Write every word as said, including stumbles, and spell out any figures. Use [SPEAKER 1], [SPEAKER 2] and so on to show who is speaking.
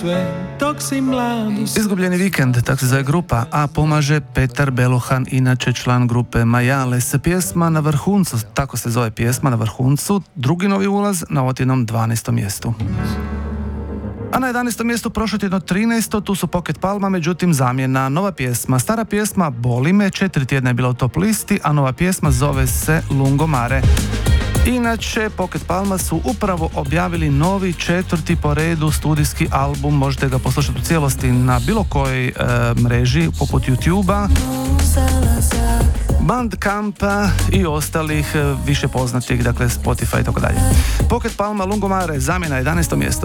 [SPEAKER 1] dok si mladu.
[SPEAKER 2] Izgubljeni vikend, tako se zove grupa, a pomaže Petar Beluhan, inače član grupe Majales. Pjesma na vrhuncu, tako se zove pjesma na vrhuncu, drugi novi ulaz na otinom dvanaestom mjestu. A na jedanaestom mjestu prošlo tjedno trinaesto, tu su Pocket Palma, međutim zamjena, nova pjesma. Stara pjesma Boli me, četiri tjedna je bila u top listi, a nova pjesma zove se Lungomare. Inače, Pocket Palma su upravo objavili novi četvrti po redu studijski album, možete ga poslušati u cijelosti na bilo kojoj e, mreži, poput YouTube-a, Bandcampa i ostalih e, više poznatih, dakle Spotify i tako dalje. Pocket Palma, Lungomare, zamjena jedanaesto mjesto.